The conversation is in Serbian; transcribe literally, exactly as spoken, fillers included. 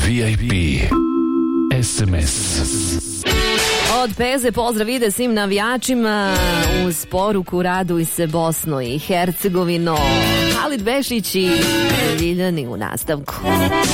V I P S M S. Od Peze pozdrav ide svim navijačima uz poruku raduj se Bosno i Hercegovino. Halid Bešić i Ljiljani u nastavku.